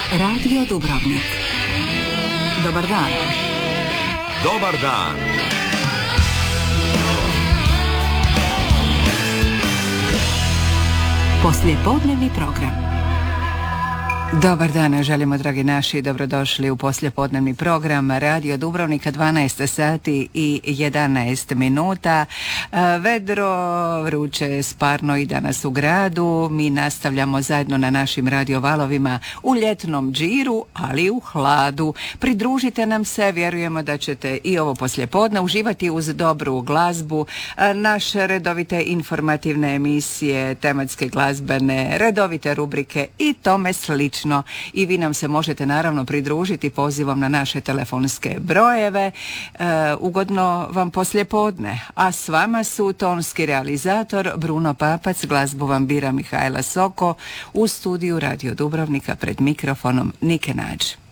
Radio Dubrovnik. Dobar dan. Dobar dan. Poslijepodnevni program. Dobar dan, želimo dragi naši, dobrodošli u poslijepodnevni program Radio Dubrovnika, 12 sati i 11 minuta. Vedro, vruće, sparno i danas u gradu. Mi nastavljamo zajedno na našim radiovalovima u ljetnom džiru, ali i u hladu. Pridružite nam se, vjerujemo da ćete i ovo poslijepodne uživati uz dobru glazbu, naše redovite informativne emisije, tematske glazbene, redovite rubrike i tome slično. I vi nam se možete naravno pridružiti pozivom na naše telefonske brojeve. Ugodno vam poslijepodne. A s vama su tonski realizator Bruno Papac, glazbu vam bira Mihajla Soko, u studiju Radio Dubrovnika pred mikrofonom Nike Nađ.